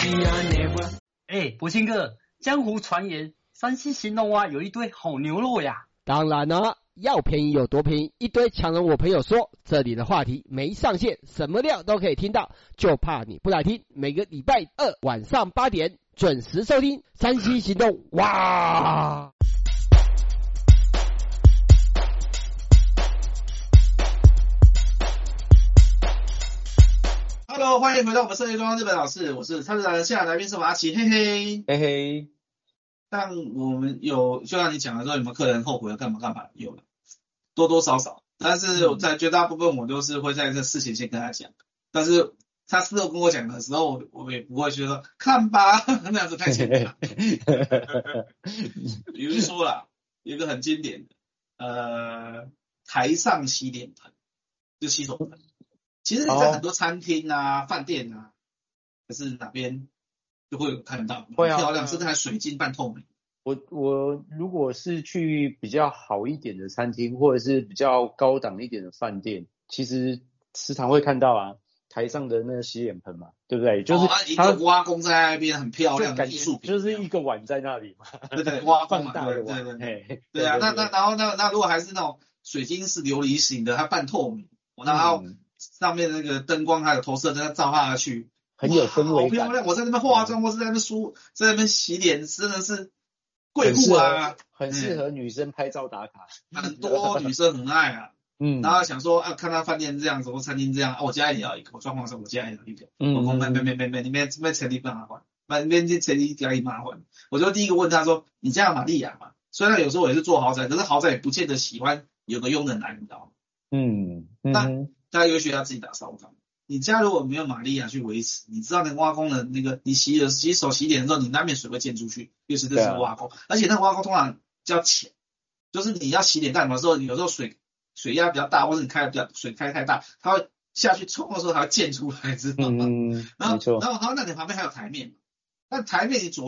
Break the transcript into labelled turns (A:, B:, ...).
A: 博兴哥，江湖传言山西兴隆啊有一堆好牛肉呀。
B: 当然了，要便宜有多便宜，一堆强人我朋友说，这里的话题没上限，什么料都可以听到，就怕你不来听。每个礼拜二晚上8点准时收听山西行动。哇
C: ！Hello， 欢迎回到我们设计装日本老师，我是参展现在来宾是马奇，嘿嘿
D: 嘿嘿。
C: 但我们就像你讲的说，有没有客人后悔了干嘛干嘛？有的，多多少少，但是我在绝大部分我都是会在这事情先跟他讲，但是他事后跟我讲的时候，我也不会觉得看吧那样子太简单。比如说啦，有一个很经典的，台上洗脸盆，就洗手盆。其实你在很多餐厅啊、饭店啊，可是哪边就会有看到，很漂亮，甚至还水晶半透明。
D: 我如果是去比较好一点的餐厅，或者是比较高档一点的饭店，其实时常会看到啊，台上的那个洗脸盆嘛，对不对？就是
C: 一个挖工在那边很漂亮的艺术品，
D: 就是一个碗在那里嘛，
C: 对，挖工嘛，
D: 大的碗，
C: 对啊，那如果还是那种水晶是琉璃型的，它半透明，然后上面那个灯光还有投射灯照下去，
D: 很有氛围感，
C: 好漂亮！我在那边化妆，或是在那边在那边洗脸，真的是贵妇啊，
D: 很适合女生拍照打卡，
C: 很多女生很爱啊。然后想说看他饭店这样子或餐厅这样，我家也要一个，我状况上我家也要一个。我说没，你们成立不麻烦，那边成立家里麻烦。我就第一个问他说，你家有玛利亚吗？虽然有时候我也是做豪宅，可是豪宅也不见得喜欢有个佣人来，你知道吗？那大家有学要自己打烧汤。你家如果没有玛利亚去维持，你知道那个挖工的那个，你洗手洗脸的时候，你难免水会溅出去，尤其是这是挖工，而且那个挖工通常比较浅，就是你要洗脸干嘛的时候，有时候水压比较大，或者你水开太大，它会下去冲的时候它会溅出来，知道吗？然后那你旁边还有台面，那台面你左